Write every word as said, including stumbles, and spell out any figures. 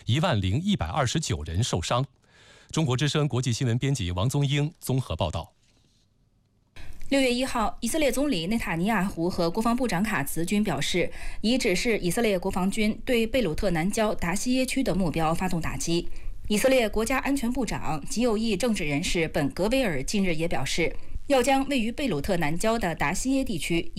一万零一百二十九人受伤。中国之声国际新闻编辑王宗英综合报道。 六月一号，以色列总理内塔尼亚胡和国防部长卡茨均表示，已指示以色列国防军对贝鲁特南郊达西耶区的目标发动打击。以色列国家安全部长、极右翼政治人士本格威尔近日也表示，要将位于贝鲁特南郊的达西耶地区